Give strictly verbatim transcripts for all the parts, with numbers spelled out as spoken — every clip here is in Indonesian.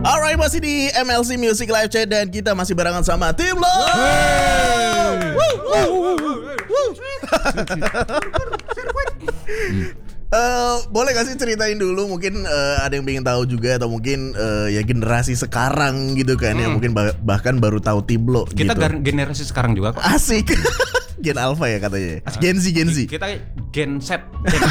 Alright, masih di M L C Music Live Chat dan kita masih barengan sama Tim Lo. Uh, boleh gak sih ceritain dulu mungkin uh, ada yang pengen tahu juga atau mungkin uh, ya generasi sekarang gitu kan hmm. ya mungkin bah- bahkan baru tahu Tiblo kita gitu. Gar- generasi sekarang juga kok. Asik. Gen Alpha ya katanya. Gen Z Gen Z. Kita Gen Z. Gen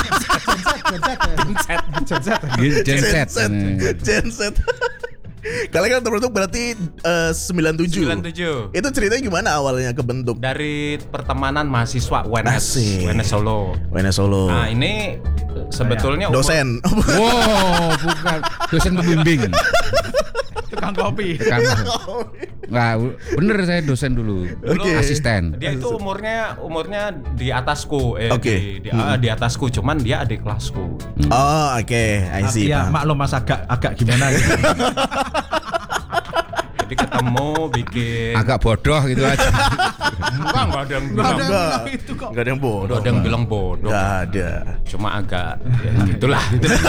Z. Gen Z. Gen Z. Gen Z. Kalian kan terbentuk berarti uh, sembilan puluh tujuh. sembilan puluh tujuh. Itu ceritanya gimana awalnya kebentuk? Dari pertemanan mahasiswa U N S, Asik. U N S Solo. U N S Solo. Nah, ini sebetulnya dosen. Wow, bukan dosen pembimbing. tukang kopi. Tukang kopi. Nggak, bener saya dosen dulu. Okay. Asisten. Dia itu umurnya umurnya di atasku, eh okay. di, di, hmm. uh, di atasku, cuman dia adik kelasku. Hmm. Oh, oke, okay. I see. Ya, maklum Mas agak agak gimana gitu. Jadi ketemu bikin agak bodoh gitu aja. Enggak, enggak ada yang bilang enggak. Enggak ada yang bodoh. Enggak ada yang bilang bodoh. Enggak ada. Cuma agak ya, gitulah.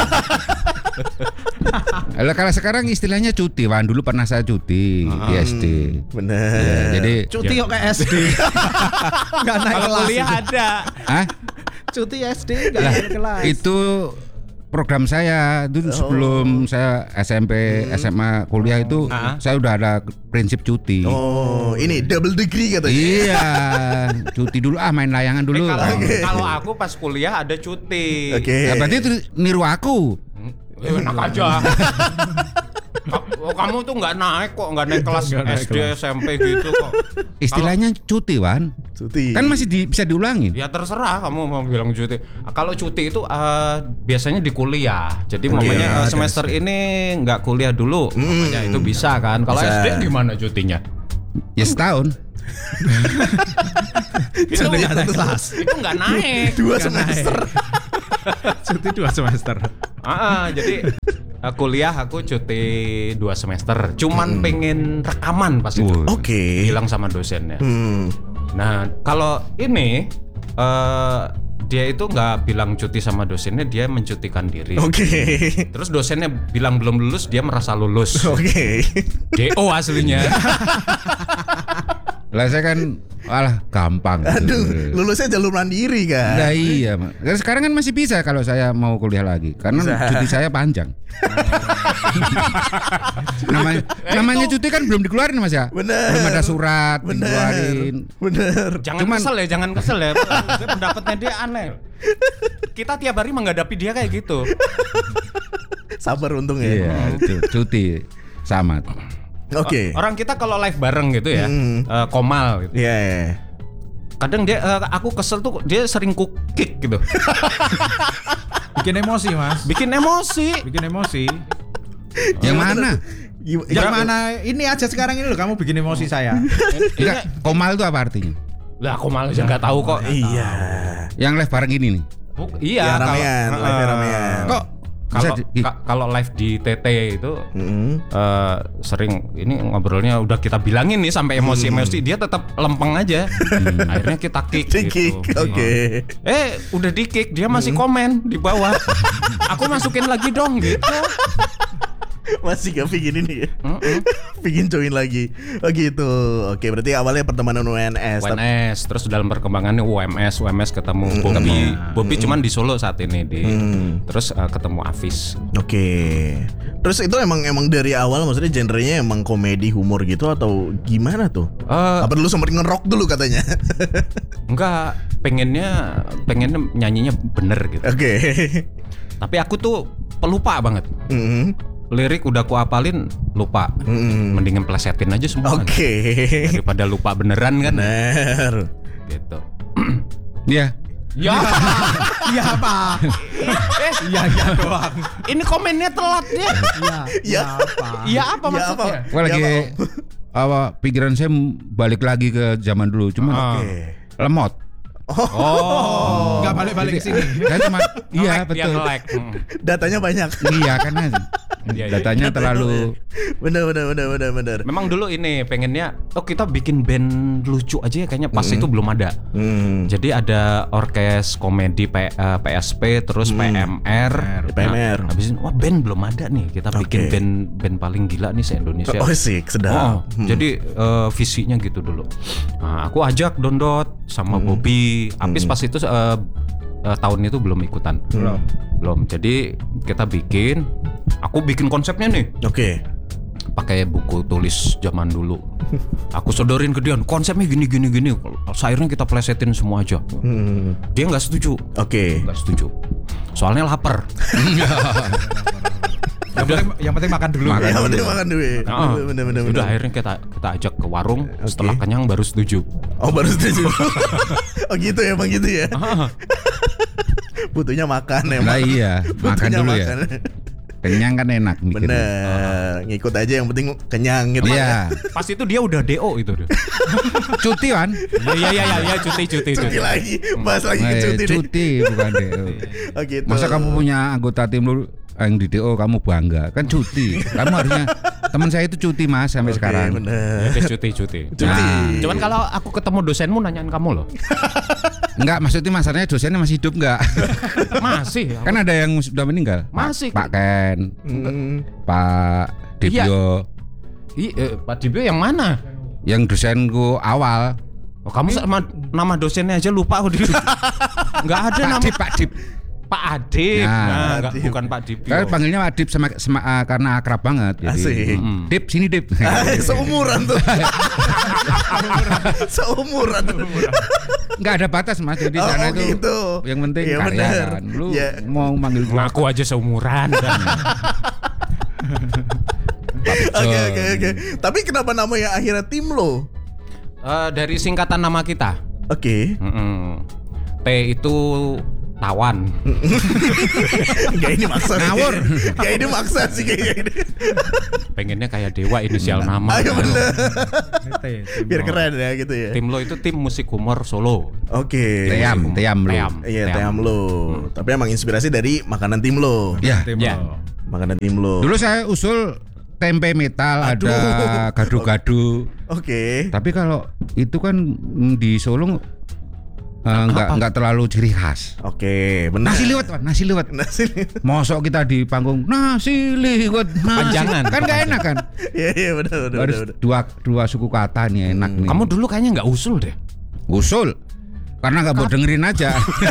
Kalau kalau sekarang istilahnya cuti, Wan. Dulu pernah saya cuti hmm, di S D. Bener. Ya, jadi cuti kok ke S D. Enggak naik kalau kelas. kuliah ada. Hah? Cuti S D enggak naik kelas. Itu program saya itu oh. sebelum saya S M P, hmm. S M A, kuliah itu uh-huh. saya udah ada prinsip cuti. Oh, ini double degree katanya. Iya, cuti dulu ah main layangan dulu. Eh, kalau, okay. kalau aku pas kuliah ada cuti. Oke. Okay. Nah, berarti itu niru aku. Ya, enak aja. Oh, kamu tuh nggak naik kok, nggak naik kelas Nggak naik S D, kelas. S M P gitu kok. Istilahnya cuti, Wan. Cuti. Kan masih di, bisa diulangin. Ya terserah kamu mau bilang cuti. Kalau cuti itu uh, biasanya di kuliah. Jadi Okay, mamanya uh, ya, semester ini nggak kuliah dulu. Hmm. Mamanya itu bisa kan. Kalau S D gimana cutinya? Ya setahun. itu nggak naik kelas. Itu nggak naik. Dua semester. Cuti dua semester. Ah, jadi uh, kuliah aku cuti dua semester. Cuman hmm. pengen rekaman pas itu. Oke. Okay. Bilang sama dosennya. Hmm. Nah, kalau ini uh, dia itu nggak bilang cuti sama dosennya, dia mencutikan diri. Oke. Okay. Terus dosennya bilang belum lulus, dia merasa lulus. Oke. Okay. D O aslinya. Lah saya kan alah gampang. Aduh, lulusnya jalur mandiri kan. Nah iya, Mak. Sekarang kan masih bisa kalau saya mau kuliah lagi karena bisa. Cuti saya panjang. namanya eh, namanya itu... cuti kan belum dikeluarin Mas ya. Bener. Belum ada surat Bener. dikeluarin. Bener. Jangan Cuman... kesel ya, jangan kesel ya. Pendapatnya dia aneh. Kita tiap hari menghadapi dia kayak gitu. Sabar untung ya. Iya, itu, cuti sama. Oke. Okay. Orang kita kalau live bareng gitu ya, hmm. uh, Komal gitu. Iya. Yeah, yeah. Kadang dia, uh, aku kesel tuh dia sering ku kick gitu. Bikin emosi, Mas. Bikin emosi. Bikin emosi. Yang mana? Yang mana? Ini aja sekarang ini loh, kamu bikin emosi saya. Enggak, komal itu apa artinya? Lah Komal aja nggak tahu kok. Iya. Yang live bareng gini nih. Buk, iya. Ya, ramean, kalau, live uh, ramean. Kok kalau ka- kalau live di T T itu mm-hmm. uh, sering ini ngobrolnya udah kita bilangin nih sampai emosi-emosi, dia tetap lempeng aja. Hmm. Akhirnya kita kick Di kick, gitu. oke. Okay. Eh udah di kick, dia masih komen di bawah. Aku masukin lagi dong gitu. Masih gak pingin ini ya? Mm-mm. Pingin join lagi. Oh gitu. Oke, berarti awalnya pertemanan U N S. U N S, terus dalam perkembangannya U M S, U M S ketemu mm, Bobby. Mm, Bobby mm, cuman di Solo saat ini di. Mm. Terus uh, ketemu Afis. Oke. Terus itu emang emang dari awal maksudnya genrenya emang komedi humor gitu atau gimana tuh? Uh, Apa dulu sempat nge-rock dulu katanya? Enggak, pengennya pengennya nyanyinya bener gitu. Oke. Okay. Tapi aku tuh pelupa banget. Mm-hmm. Lirik udah ku apalin lupa. Mm. Mendingan plesetin aja semua. Oke. Okay. Daripada lupa beneran kan. Bener. Gitu. Iya. Ya. Iya apa? Eh, iya iya doang. Ini komennya telat ya. Iya. Iya apa? Iya apa maksudnya? Gua lagi apa pikiran saya ke lagi ke zaman dulu, cuma uh. lemot. Oh, oh. Nggak balik-balik ke sini. Kan cuma iya betul. Hmm. Datanya banyak. Iya karena datanya terlalu Bener bener bener bener bener. Memang dulu ini pengennya, oh kita bikin band lucu aja ya, kayaknya pas mm-hmm. itu belum ada. Hmm. Jadi ada orkes komedi P, uh, P S P, terus hmm. P M R. P M R. Nah, habis itu, wah band belum ada nih, kita bikin Okay. band band paling gila nih se Indonesia. Oh sih, sedap. Oh, Hmm. Jadi uh, visinya gitu dulu. Nah, aku ajak Dondot sama Hmm. Bobby. Apis Hmm. pas itu uh, uh, tahun itu belum ikutan. Belum. Belum. Jadi kita bikin, aku bikin konsepnya nih. Oke. Pakai buku tulis zaman dulu. Aku sodorin ke dia, konsepnya gini gini gini. Akhirnya kita plesetin semua aja. Hmm. Dia nggak setuju. Oke. Nggak setuju. Soalnya lapar. Yang penting, yang penting makan dulu. Makan Ya dulu. bener makan dulu. Nah, Bener bener udah bener. akhirnya kita kita ajak ke warung. Oke. Setelah kenyang baru setuju. Oh baru setuju. Oh gitu ya bang gitu ya. Ah, Butuhnya makan ya. Lah iya, makan Butuhnya dulu ya. makan. Kenyang kan enak mikir. Bener. Ngikut aja yang penting kenyang gitu. Iya, pas itu dia udah D O itu. cuti kan? Iya iya iya ya, cuti cuti Cuti cuti. lagi. Bahas lagi Eh, ke cuti nih. cuti bukan D O. Oh gitu. Masa kamu punya anggota tim lu yang di D O kamu bangga? Kan cuti. Kamu harusnya, teman saya itu cuti Mas sampai Oke, sekarang. bener. Ya, cuti cuti. Cuti. Nah. Cuman kalau aku ketemu dosenmu nanyain kamu loh. Enggak, maksudnya masalahnya dosennya masih hidup enggak? Masih. Kan ada yang sudah meninggal. Masih. Pak Ken, Hmm. Pak Dibio, Ih, eh, Pak Dibio yang mana? yang dosenku awal. Oh, kamu sama nama dosennya aja lupa aku dulu. Enggak ada Pak nama Dip, Pak Dip. Pak Adip. Nah, Nah, enggak, Adip. bukan Pak Dibio. Kan panggilnya Pak Dip sama, sama uh, karena akrab banget. Jadi, Asik. mm, Dip sini Dip. Ah, seumuran tuh. Seumuran. Enggak ada batas Mas. Jadi Oh, sana oh, itu gitu. yang penting Iya, karya bener. kan. Lu Iya. mau manggil gua Ngaku aja seumuran. Oke oke oke. Tapi kenapa namanya akhirnya tim lo? Eh, dari singkatan nama kita. Oke. Mm-mm. T itu tawan. Gak ini maksa sih. Ngawur. Gak ini maksa sih kayaknya ini. Pengennya kayak dewa inisial nama. Ayo bener. T, tim Biar lo. keren ya gitu ya. Tim lo itu tim musik humor Solo. Oke. Team, team lu. Team. Iya team lo. Tapi emang inspirasi dari makanan tim lo. Ya. Tim Ya. lo. Makanan tim lo. Dulu saya usul tempe metal, Aduh. ada gado-gado. Oke. Tapi kalau itu kan mm, di Solo eh, nggak nggak terlalu ciri khas. Oke, benar. Nasi liwet, Pak, nasi liwet. Nasi. Mosok kita di panggung nasi liwet, nasi. Panjangan. Kan nggak enak kan? Iya iya benar benar Harus benar. dua dua suku kata nih enak nih. Kamu dulu kayaknya nggak usul deh. usul karena nggak mau dengerin aja.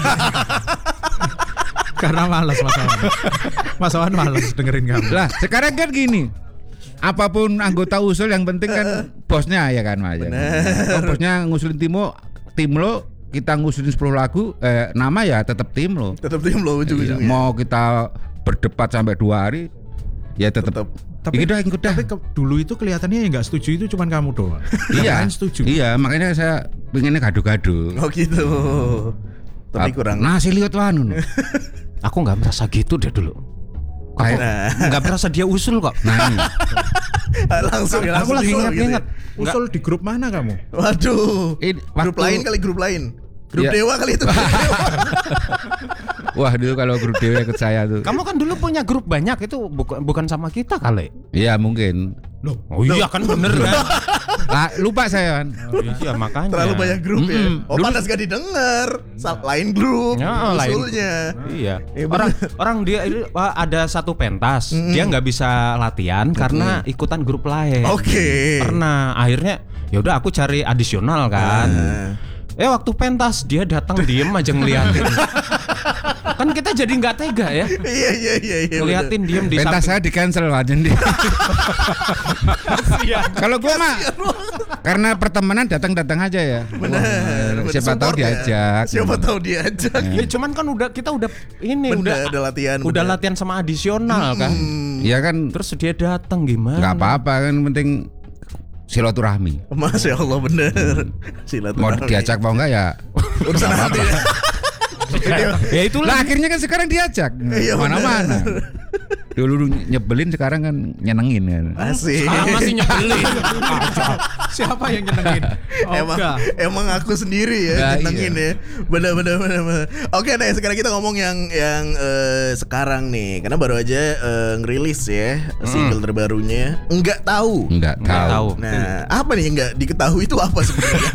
Karena malas Mas Awan. Mas Awan malas dengerin kamu. Lah sekarang kan gini, apapun anggota usul yang penting kan bosnya ya kan Mas. Kalau bosnya ngusulin timo, tim lo, kita ngusulin sepuluh lagu, eh, nama ya tetap tim lo. Tetap tim lo Iya, ujung-ujungnya. mau kita berdebat sampai dua hari, ya tetap. Tetap. Tapi Ikut dah, ikut dah. Tapi ke, dulu itu kelihatannya yang nggak setuju itu cuman kamu doang. Yang Iya, lain setuju. iya makanya saya pengennya gado-gado. Oh gitu. Tapi kurang. Nasi liwet wan. Aku nggak merasa gitu deh dulu. Aku Nah. nggak merasa dia usul kok. Nah ini. langsung ya, Aku langsung lagi usul ingat-ingat. gitu Usul di grup mana kamu? ya. Waduh. Ini Grup waktu- lain kali grup lain. Grup Iya. dewa kali itu. Grup dewa. Wah dulu kalau grup dewa ikut saya tuh. Kamu kan dulu punya grup banyak itu bukan bukan sama kita kali. Iya mungkin. Loh, Oh iya kan bener kan. Ah, lupa saya kan. Iya makanya. Terlalu banyak grup ya. Mm-mm. Oh Dulu- panas gak didengar. Sa- Lain grup. Ya, lain. Usulnya. Iya. Eh, Orang orang dia itu wah, ada satu pentas, dia nggak bisa latihan karena ikutan grup lain. Oke. Pernah akhirnya ya udah aku cari adisional kan. Ah. Eh waktu pentas dia datang diem aja ngeliatin. Kan kita jadi nggak tega ya. Iya iya iya iya. Ngeliatin diem di Pentas saya di cancel aja nih. Kalau gua mah karena pertemanan datang-datang aja ya. Benar. Wah, siapa tahu Support ya. diajak. Siapa tahu diajak. Ya, cuman kan udah kita udah ini Bener, udah udah latihan, udah bener. latihan sama adisional kan. Iya kan Terus dia datang gimana? nggak apa-apa kan penting silaturahmi. Masya Allah bener. Silaturahmi. Mau diajak mau enggak ya Urusan hati. Ya itulah. lah akhirnya kan sekarang diajak Iya, mana-mana. Dulu nyebelin, sekarang kan nyenengin kan. Asik. Sekarang masih nyebelin. Siapa yang nyenengin? Emang Oga. emang aku sendiri ya Nah, nyenengin iya. ya. Benar-benar benar. Oke deh, sekarang kita ngomong yang yang eh, sekarang nih. Karena baru aja eh, ngerilis ya single terbarunya. Enggak tahu. Enggak Nggak tahu. tahu. Nah, apa nih yang enggak diketahui itu apa sebenarnya?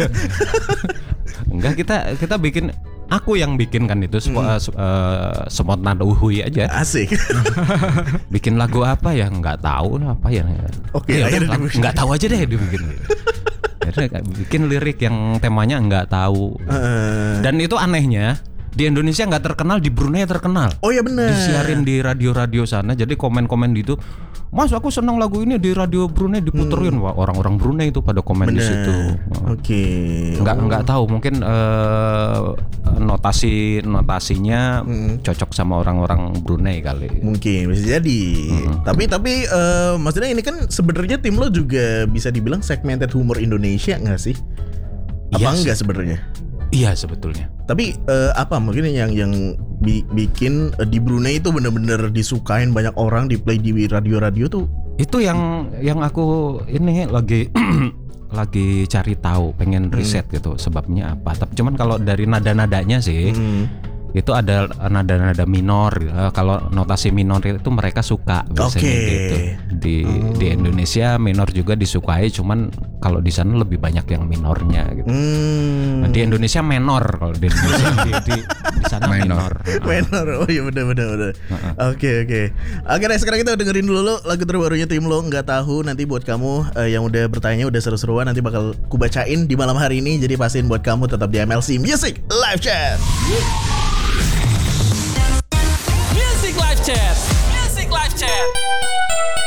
Enggak, kita kita bikin, aku yang bikin kan itu spo, Hmm. uh, uh, semot nada uhui aja. Asik. Bikin lagu apa ya nggak tahu lah apa ya. Oke, Ya udah, akhirnya lagu- dibikin. nggak tahu aja deh dibikin. Akhirnya bikin lirik yang temanya nggak tahu. Eh, Dan itu anehnya di Indonesia nggak terkenal, di Brunei terkenal. oh ya benar. Disiarin di radio-radio sana. Jadi komen-komen di itu, Mas aku senang lagu ini di radio Brunei diputerin. Wah, orang-orang Brunei itu pada komen di Benar. situ. Oke. Nggak Oh. nggak tahu, mungkin eh, notasi notasinya cocok sama orang-orang Brunei kali. Mungkin bisa jadi. Tapi tapi eh, maksudnya ini kan sebenarnya tim lo juga bisa dibilang segmented humor Indonesia nggak sih? Apa Iya sih. enggak sebenarnya? Iya sebetulnya. Tapi eh, apa mungkin yang yang bi- bikin eh, di Brunei itu benar-benar disukain banyak orang, di play di radio-radio tuh. Itu yang yang aku ini lagi lagi cari tahu, pengen riset gitu sebabnya apa. Tapi cuman kalau dari nada-nadanya sih Hmm. itu ada nada-nada minor. Eh, kalau notasi minor itu mereka suka biasanya Oke. gitu. Di di Indonesia minor juga disukai, cuman kalau di sana lebih banyak yang minornya gitu. Hmm. Nah, di Indonesia menor, kalau di Indonesia di, di, di sana minor. Minor. Menor. Oh iya benar benar benar. Oke oke. Oke deh, sekarang kita dengerin dulu lagu terbarunya tim lo, nggak tahu. Nanti buat kamu eh, yang udah bertanya, udah seru-seruan, nanti bakal kubacain di malam hari ini. Jadi pastiin buat kamu tetap di M L C Music Live Chat. Music Live Chat. Music Live Chat.